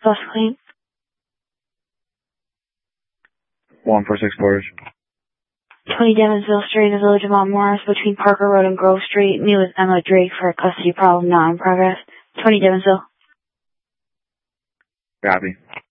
Plus claim. 146 Portage. 20 Devonsville Street in the Village of Mount Morris between Parker Road and Grove Street. Meet with Emma Drake for a custody problem not in progress. 20 Devonsville. Copy.